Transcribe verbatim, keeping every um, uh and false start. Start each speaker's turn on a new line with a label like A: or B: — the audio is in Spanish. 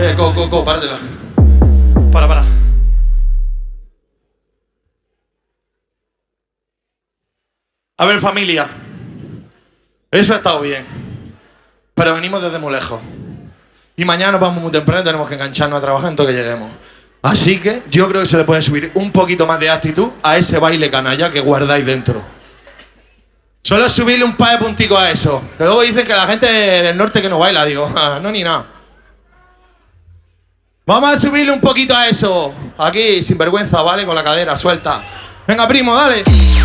A: Eh, co, co, co, páratela. Para, para. A ver, familia. Eso ha estado bien. Pero venimos desde muy lejos. Y mañana nos vamos muy temprano y tenemos que engancharnos a trabajar en todo que lleguemos. Así que yo creo que se le puede subir un poquito más de actitud a ese baile canalla que guardáis dentro. Solo subirle un par de punticos a eso. Que luego dicen que la gente del norte que no baila. Digo, ah, no ni nada. Vamos a subirle un poquito a eso. Aquí, sin vergüenza, ¿vale? Con la cadera suelta. Venga, primo, dale.